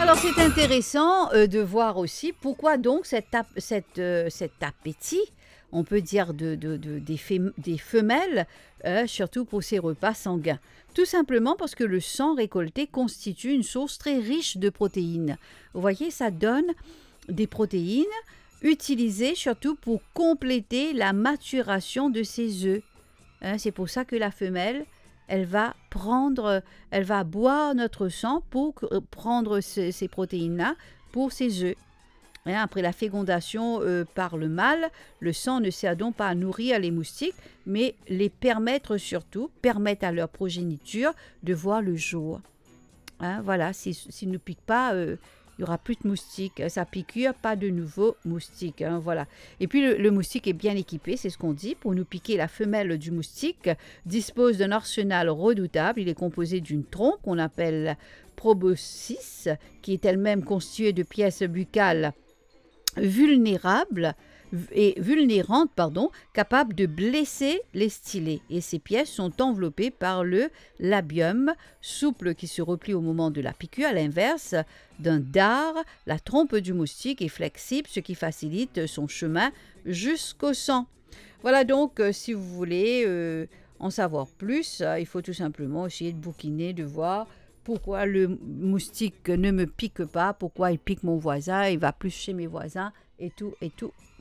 Alors c'est intéressant de voir aussi pourquoi donc cet appétit, on peut dire des femelles, surtout pour ces repas sanguins. Tout simplement parce que le sang récolté constitue une source très riche de protéines. Vous voyez, ça donne des protéines utilisées surtout pour compléter la maturation de ses œufs. C'est pour ça que la femelle, elle va boire notre sang pour prendre ces protéines-là pour ses œufs. Après la fécondation par le mâle, le sang ne sert donc pas à nourrir les moustiques, mais permettre à leur progéniture de voir le jour. Voilà, s'ils ne piquent pas, il n'y aura plus de moustiques. Sa piqûre, pas de nouveaux moustiques. Voilà. Et puis le moustique est bien équipé, c'est ce qu'on dit. Pour nous piquer, la femelle du moustique dispose d'un arsenal redoutable. Il est composé d'une trompe qu'on appelle proboscis, qui est elle-même constituée de pièces buccales vulnérantes, capables de blesser les stylés. Et ces pièces sont enveloppées par le labium, souple qui se replie au moment de la piqûre. À l'inverse d'un dard, la trompe du moustique est flexible, ce qui facilite son chemin jusqu'au sang. Voilà donc, si vous voulez en savoir plus, il faut tout simplement essayer de bouquiner, de voir pourquoi le moustique ne me pique pas, pourquoi il pique mon voisin, il va plus chez mes voisins, et tout, et tout.